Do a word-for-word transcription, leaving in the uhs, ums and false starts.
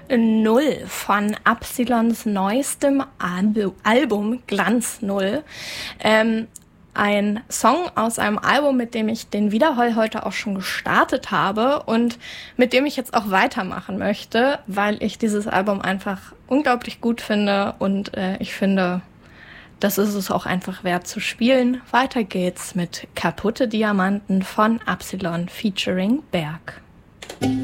Null von Absilons neuestem Albu- Album Glanz Null. Ähm, ein Song aus einem Album, mit dem ich den Wiederhall heute auch schon gestartet habe und mit dem ich jetzt auch weitermachen möchte, weil ich dieses Album einfach unglaublich gut finde und äh, ich finde, das ist es auch einfach wert zu spielen. Weiter geht's mit Kaputte Diamanten von Absilon featuring Berg.